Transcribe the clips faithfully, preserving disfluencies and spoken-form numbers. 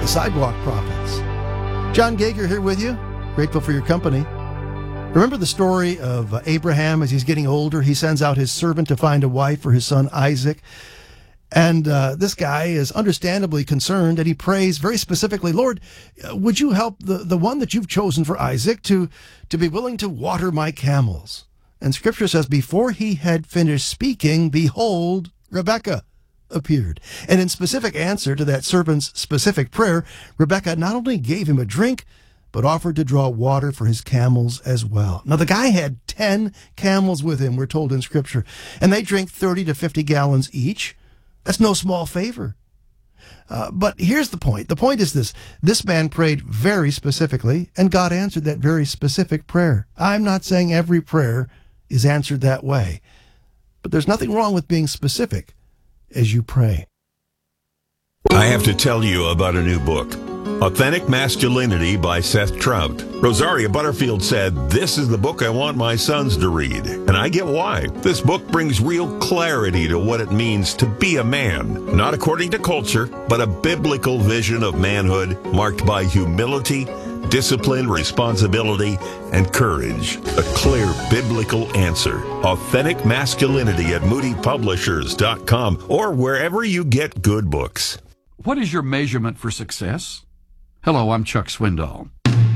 the Sidewalk Prophets. John Gager here with you. Grateful for your company. Remember the story of uh, Abraham as he's getting older? He sends out his servant to find a wife for his son Isaac. And uh, this guy is understandably concerned, and he prays very specifically, Lord, uh, would you help the, the one that you've chosen for Isaac to, to be willing to water my camels? And Scripture says, before he had finished speaking, behold, Rebekah appeared. And in specific answer to that servant's specific prayer, Rebekah not only gave him a drink, but offered to draw water for his camels as well. Now, the guy had ten camels with him, we're told in Scripture, and they drink thirty to fifty gallons each. That's no small favor. Uh, but here's the point. The point is this. This man prayed very specifically, and God answered that very specific prayer. I'm not saying every prayer is answered that way, but there's nothing wrong with being specific as you pray. I have to tell you about a new book, Authentic Masculinity by Seth Trout. Rosaria Butterfield said, this is the book I want my sons to read. And I get why. This book brings real clarity to what it means to be a man. Not according to culture, but a biblical vision of manhood marked by humility, discipline, responsibility, and courage. A clear biblical answer. Authentic Masculinity at moody publishers dot com or wherever you get good books. What is your measurement for success? Hello, I'm Chuck Swindoll.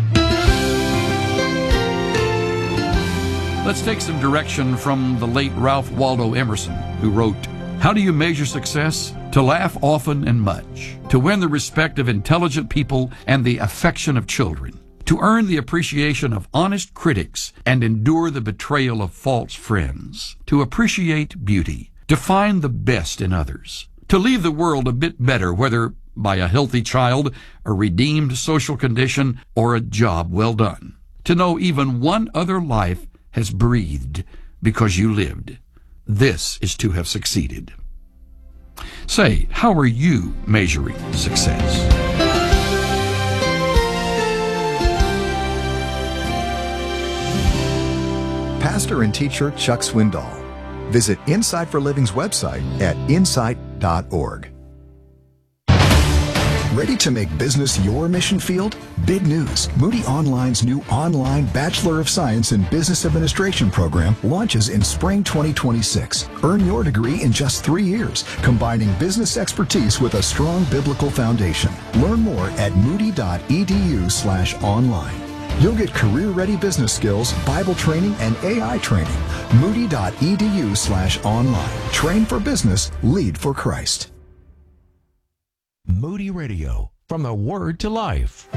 Let's take some direction from the late Ralph Waldo Emerson, who wrote, how do you measure success? To laugh often and much, to win the respect of intelligent people and the affection of children, to earn the appreciation of honest critics and endure the betrayal of false friends, to appreciate beauty, to find the best in others, to leave the world a bit better, whether by a healthy child, a redeemed social condition, or a job well done. To know even one other life has breathed because you lived. This is to have succeeded. Say, how are you measuring success? Pastor and teacher Chuck Swindoll. Visit Insight for Living's website at insight dot org. Ready to make business your mission field? Big news. Moody Online's new online Bachelor of Science in Business Administration program launches in spring twenty twenty-six. Earn your degree in just three years, combining business expertise with a strong biblical foundation. Learn more at moody dot e d u slash online. You'll get career-ready business skills, Bible training, and A I training. moody dot e d u slash online. Train for business, lead for Christ. Moody Radio, from the Word to Life.